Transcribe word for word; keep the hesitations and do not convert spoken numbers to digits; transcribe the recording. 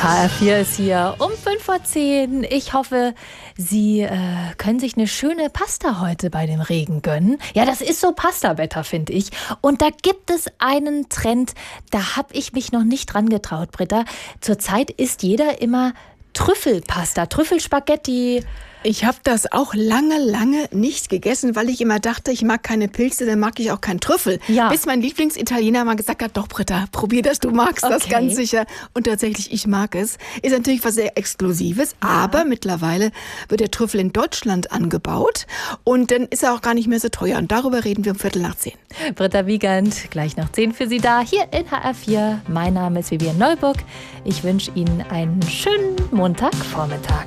H R vier ist hier um fünf vor zehn. Ich hoffe, Sie äh, können sich eine schöne Pasta heute bei dem Regen gönnen. Ja, das ist so Pasta-Wetter, finde ich. Und da gibt es einen Trend, da habe ich mich noch nicht dran getraut, Britta. Zurzeit isst jeder immer Trüffelpasta, Trüffelspaghetti. Ich habe das auch lange, lange nicht gegessen, weil ich immer dachte, ich mag keine Pilze, dann mag ich auch keinen Trüffel. Ja. Bis mein Lieblingsitaliener mal gesagt hat, doch Britta, probier das, du magst das Okay. ganz sicher. Und tatsächlich, ich mag es. Ist natürlich was sehr Exklusives, aber mittlerweile wird der Trüffel in Deutschland angebaut und dann ist er auch gar nicht mehr so teuer. Und darüber reden wir um Viertel nach zehn. Britta Wiegand, gleich nach zehn für Sie da, hier in H R vier. Mein Name ist Vivian Neuburg. Ich wünsche Ihnen einen schönen Montagvormittag.